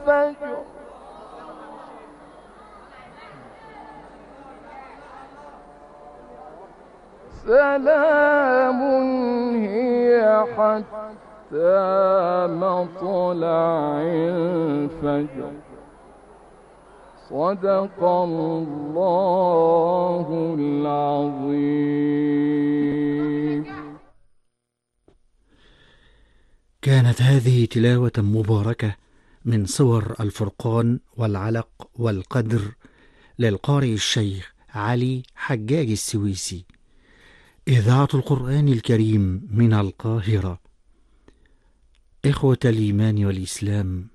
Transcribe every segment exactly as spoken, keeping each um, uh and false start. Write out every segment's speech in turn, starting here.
الفجر سلام هي حتى مطلع الفجر. صدق الله العظيم. كانت هذه تلاوة مباركة من صور الفرقان والعلق والقدر للقارئ الشيخ علي حجاج السويسي، إذاعة القرآن الكريم من القاهرة. إخوة الإيمان والإسلام،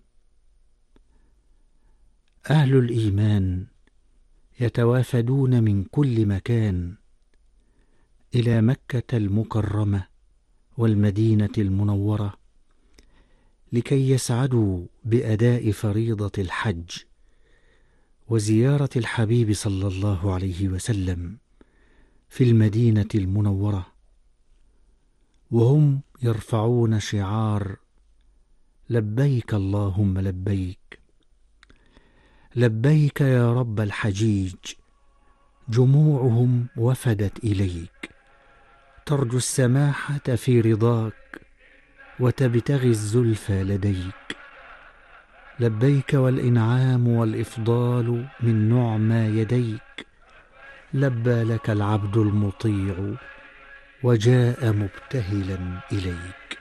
أهل الإيمان يتوافدون من كل مكان إلى مكة المكرمة والمدينة المنورة لكي يسعدوا بأداء فريضة الحج وزيارة الحبيب صلى الله عليه وسلم في المدينة المنورة، وهم يرفعون شعار لبيك اللهم لبيك، لبيك يا رب الحجيج. جموعهم وفدت إليك ترجو السماحة في رضاك وتبتغي الزلفى لديك. لبيك والإنعام والإفضال من نعمى يديك. لبى لك العبد المطيع وجاء مبتهلا إليك.